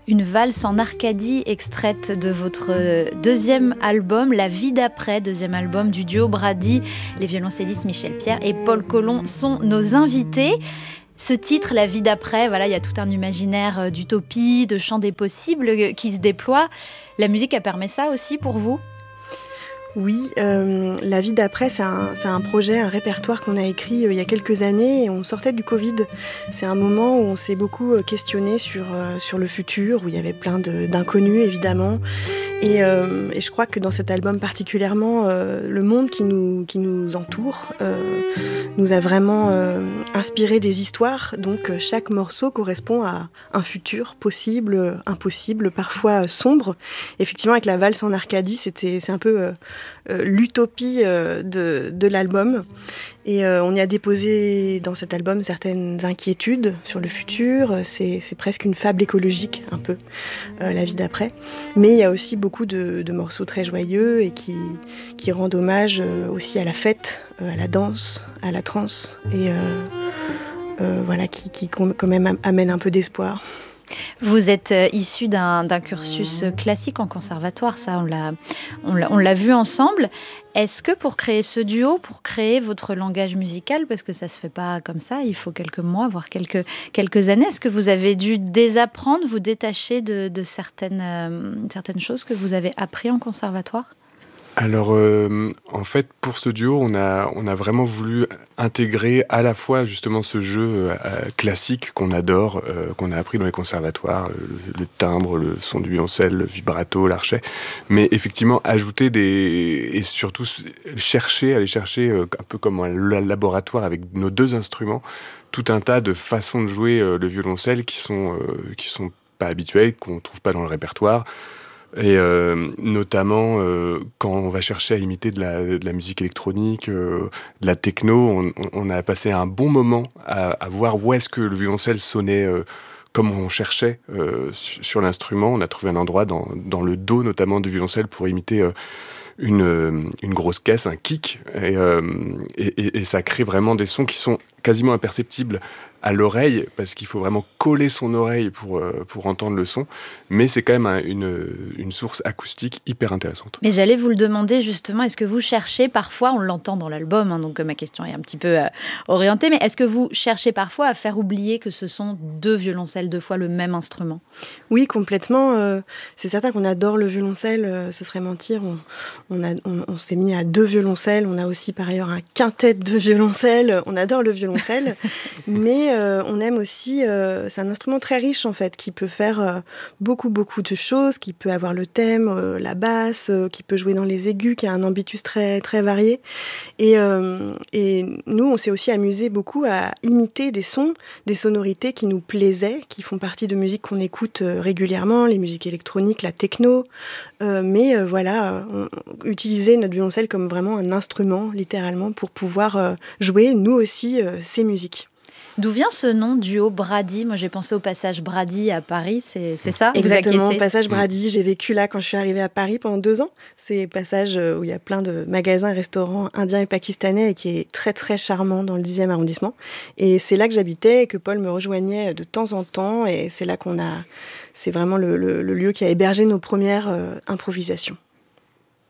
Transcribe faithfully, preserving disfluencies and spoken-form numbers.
Une valse en Arcadie, extraite de votre deuxième album, La vie d'après, deuxième album du duo Brady. Les violoncellistes Michel Pierre et Paul Colomb sont nos invités. Ce titre, La vie d'après, voilà, il y a tout un imaginaire d'utopie, de champ des possibles qui se déploie. La musique, elle permet ça aussi pour vous ? Oui, euh, La vie d'après, c'est un, c'est un projet, un répertoire qu'on a écrit euh, il y a quelques années et on sortait du Covid. C'est un moment où on s'est beaucoup questionné sur, euh, sur le futur, où il y avait plein de, d'inconnus évidemment. Et, euh, et je crois que dans cet album particulièrement, euh, le monde qui nous, qui nous entoure euh, nous a vraiment euh, inspiré des histoires. Donc chaque morceau correspond à un futur possible, impossible, parfois sombre. Effectivement, avec la valse en Arcadie, c'était, c'est un peu euh, euh, l'utopie euh, de, de l'album. Et euh, on y a déposé dans cet album certaines inquiétudes sur le futur. C'est, c'est presque une fable écologique, un peu, euh, La vie d'après. Mais il y a aussi beaucoup de, de morceaux très joyeux et qui, qui rendent hommage euh, aussi à la fête, euh, à la danse, à la trance. Et euh, euh, voilà, qui, qui quand même amène un peu d'espoir. Vous êtes euh, issu d'un, d'un cursus classique en conservatoire, ça on l'a, on l'a, on l'a vu ensemble. Est-ce que pour créer ce duo, pour créer votre langage musical, parce que ça ne se fait pas comme ça, il faut quelques mois, voire quelques, quelques années, est-ce que vous avez dû désapprendre, vous détacher de, de certaines, euh, certaines choses que vous avez appris en conservatoire ? Alors, euh, en fait, pour ce duo, on a, on a vraiment voulu intégrer à la fois justement ce jeu euh, classique qu'on adore, euh, qu'on a appris dans les conservatoires, le, le timbre, le son du violoncelle, le vibrato, l'archet, mais effectivement ajouter des... et surtout chercher, aller chercher, euh, un peu comme un laboratoire avec nos deux instruments, tout un tas de façons de jouer euh, le violoncelle qui sont, euh, qui sont pas habituelles, qu'on ne trouve pas dans le répertoire. Et euh, notamment, euh, quand on va chercher à imiter de la, de la musique électronique, euh, de la techno, on, on a passé un bon moment à, à voir où est-ce que le violoncelle sonnait euh, comme on cherchait euh, sur, sur l'instrument. On a trouvé un endroit dans, dans le dos, notamment, du violoncelle pour imiter euh, une, une grosse caisse, un kick. Et, euh, et, et, et ça crée vraiment des sons qui sont quasiment imperceptibles à l'oreille, parce qu'il faut vraiment coller son oreille pour, euh, pour entendre le son, mais c'est quand même un, une, une source acoustique hyper intéressante. Mais j'allais vous le demander justement, est-ce que vous cherchez parfois, on l'entend dans l'album, hein, donc ma question est un petit peu euh, orientée, mais est-ce que vous cherchez parfois à faire oublier que ce sont deux violoncelles, deux fois le même instrument ? Oui, complètement. Euh, c'est certain qu'on adore le violoncelle, euh, ce serait mentir. On, on, a, on, on s'est mis à deux violoncelles, on a aussi par ailleurs un quintet de violoncelle, on adore le violoncelle, mais euh, on aime aussi, euh, c'est un instrument très riche en fait, qui peut faire euh, beaucoup beaucoup de choses, qui peut avoir le thème, euh, la basse, euh, qui peut jouer dans les aigus, qui a un ambitus très, très varié. Et, euh, et nous, on s'est aussi amusé beaucoup à imiter des sons, des sonorités qui nous plaisaient, qui font partie de musiques qu'on écoute euh, régulièrement, les musiques électroniques, la techno, euh, mais euh, voilà, on, utiliser notre violoncelle comme vraiment un instrument, littéralement, pour pouvoir euh, jouer, nous aussi, euh, ces musiques. D'où vient ce nom, duo Brady ? Moi, j'ai pensé au passage Brady à Paris, c'est, c'est ça ? Exactement, passage Brady. J'ai vécu là quand je suis arrivée à Paris pendant deux ans. C'est un passage où il y a plein de magasins et restaurants indiens et pakistanais et qui est très, très charmant dans le dixième arrondissement. Et c'est là que j'habitais et que Paul me rejoignait de temps en temps. Et c'est là qu'on a... C'est vraiment le, le, le lieu qui a hébergé nos premières euh, improvisations.